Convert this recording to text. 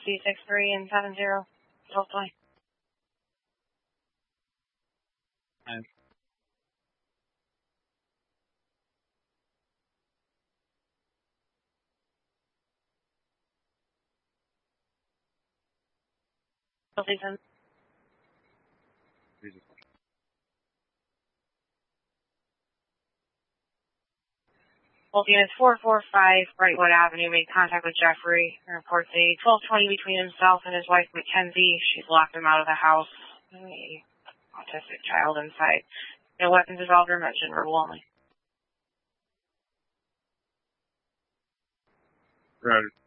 C63 and 70, hopefully. Nice. Please. Both units 445 Brightwood Avenue made contact with Jeffrey and reports a 1220 between himself and his wife Mackenzie. She's locked him out of the house. An autistic child inside. No weapons involved or mentioned, verbal only. Roger.